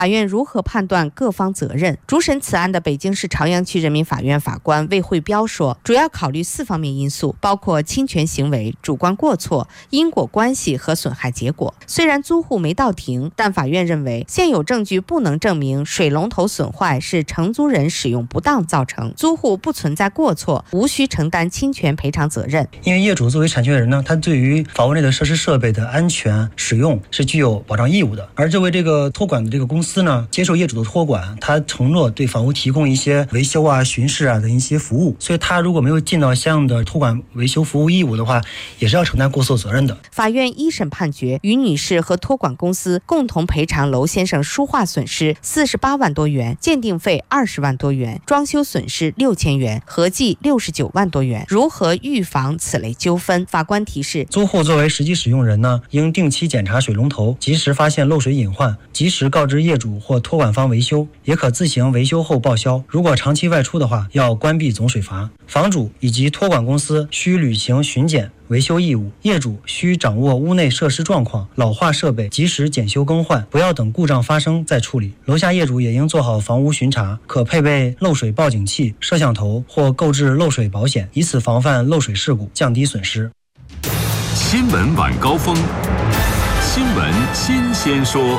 法院如何判断各方责任？主审此案的北京市朝阳区人民法院法官魏慧彪说，主要考虑4方面因素，包括侵权行为、主观过错、因果关系和损害结果。虽然租户没到庭，但法院认为现有证据不能证明水龙头损坏是承租人使用不当造成，租户不存在过错，无需承担侵权赔偿责任。 因为业主作为产权人呢，他对于房屋内的设施设备的安全使用是具有保障义务的。而作为这个托管的这个公司呢，接受业主的托管，他承诺对房屋提供一些维修啊、巡视啊的一些服务，所以他如果没有尽到相应的托管维修服务义务的话，也是要承担过错责任的。 法院一审判决于女士和托管公司共同赔偿娄先生书画损失48万多元，鉴定费20万多元，装修损失6000元，合计69万多元。如何预防此类纠纷？法官提示， 租户作为实际使用人呢，应定期检查水龙头，及时发现漏水隐患，及时告知业主或托管方维修，也可自行维修后报销。如果长期外出的话，要关闭总水阀。房主以及托管公司需履行巡检维修义务，业主需掌握屋内设施状况，老化设备及时检修更换，不要等故障发生再处理。楼下业主也应做好房屋巡查，可配备漏水报警器、摄像头或购置漏水保险，以此防范漏水事故，降低损失。 新闻晚高峰，新闻新鲜说。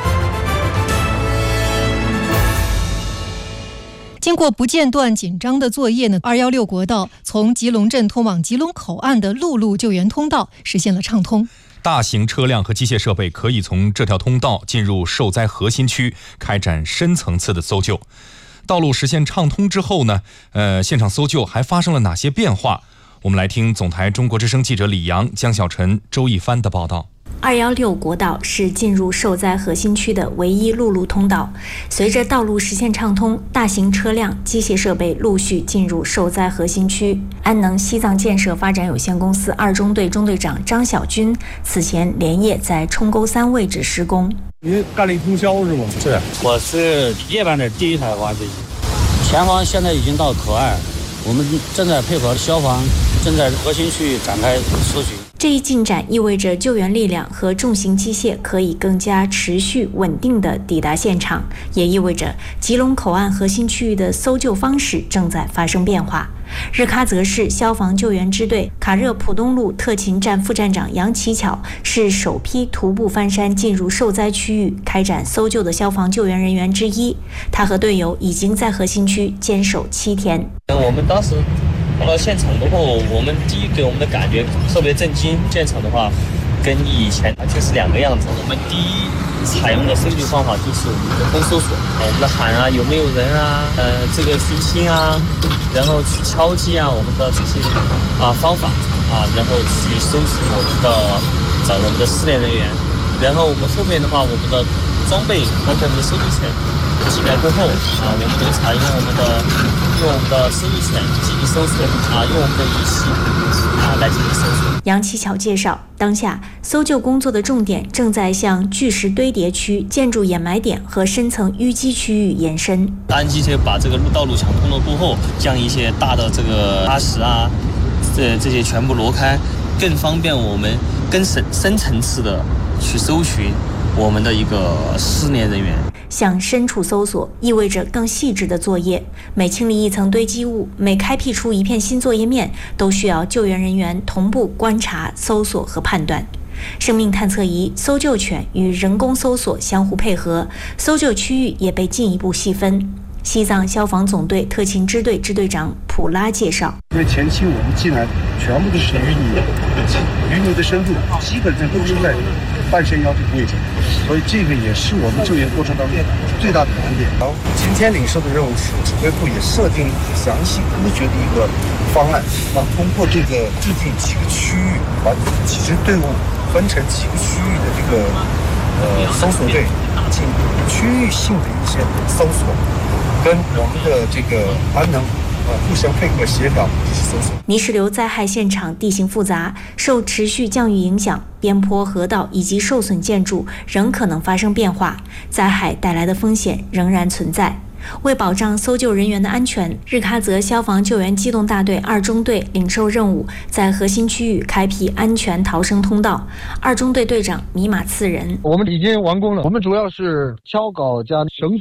经过不间断紧张的作业呢，216国道从吉隆镇通往吉隆口岸的陆路救援通道实现了畅通。 大型车辆和机械设备可以从这条通道进入受灾核心区，开展深层次的搜救。道路实现畅通之后呢，现场搜救还发生了哪些变化？我们来听总台中国之声记者李阳、江小晨、周一帆的报道。 216国道是进入受灾核心区的唯一陆路通道。随着道路实现畅通，大型车辆、机械设备陆续进入受灾核心区。安能西藏建设发展有限公司2中队中队长张小军此前连夜在冲沟3位置施工。 你干了一通宵是吗？ 是，我是夜班的第一台挖掘机。前方现在已经到口岸，我们正在配合消防，正在核心区域展开搜寻。 这一进展意味着救援力量和重型机械可以更加持续稳定地抵达现场，也意味着吉隆口岸核心区域的搜救方式正在发生变化。日喀则市消防救援支队卡热普东路特勤站副站长杨奇巧是首批徒步翻山进入受灾区域开展搜救的消防救援人员之一。他和队友已经在核心区坚守7天。 我们当时到了现场之后，我们第一给我们的感觉特别震惊。现场的话，跟以前完全是2个样子。我们第一采用的搜救方法就是人工搜索，我们的喊啊，有没有人啊，这个虚心啊，然后去敲击啊，我们的这些方法啊，然后去搜集找我们的失联人员。然后我们后面的话，我们的装备包括我们的搜救犬进来过后啊，我们都采用我们的搜救犬进行搜索啊，用我们的仪器来进行搜索。 杨奇巧介绍，当下搜救工作的重点正在向巨石堆叠区、建筑掩埋点和深层淤积区域延伸。 安机车把这个道路抢通了过后，将一些大的这个砂石啊，这些全部挪开，更方便我们更深层次的去搜寻我们的一个失联人员。 向深处搜索意味着更细致的作业，每清理一层堆积物，每开辟出一片新作业面，都需要救援人员同步观察、搜索和判断。生命探测仪、搜救犬与人工搜索相互配合，搜救区域也被进一步细分。西藏消防总队特勤支队支队长普拉介绍， 因为前期我们进来全部都是淤泥的深度基本上都是在半山腰这个位置，所以这个也是我们救援过程当中最大的难点。然后今天领受的任务是指挥部也设定详细科学的一个方案，通过这个制定几个区域，把几支队伍分成几个区域的这个搜索队进行区域性的一些搜索，跟我们的这个安能互相配合协调这些搜索。 泥石流灾害现场地形复杂，受持续降雨影响，边坡、河道以及受损建筑仍可能发生变化，灾害带来的风险仍然存在。为保障搜救人员的安全，日喀则消防救援机动大队2中队领受任务，在核心区域开辟安全逃生通道。2中队队长米马次仁， 我们已经完工了，我们主要是敲镐加绳